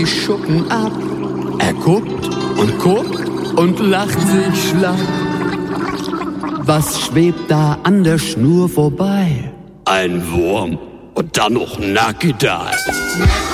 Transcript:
Schuppen ab. Er guckt und lacht sich schlapp. Was schwebt da an der Schnur vorbei? Ein Wurm und dann noch nackig da.